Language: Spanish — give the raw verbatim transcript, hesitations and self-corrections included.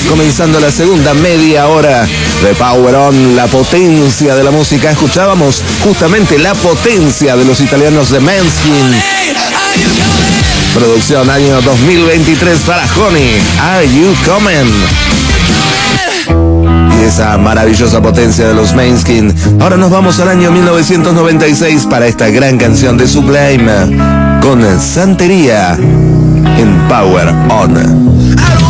comenzando la segunda media hora de Power On, la potencia de la música. Escuchábamos justamente la potencia de los italianos de Måneskin. Producción año dos mil veintitrés para Honey, Are You Coming? Y esa maravillosa potencia de los Måneskin. Ahora nos vamos al año mil novecientos noventa y seis para esta gran canción de Sublime con Santería en Power On.